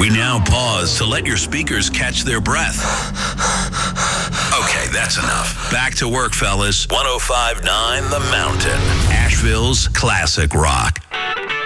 We now pause to let your speakers catch their breath. Okay, that's enough. Back to work, fellas. 105.9 The Mountain. Asheville's classic rock.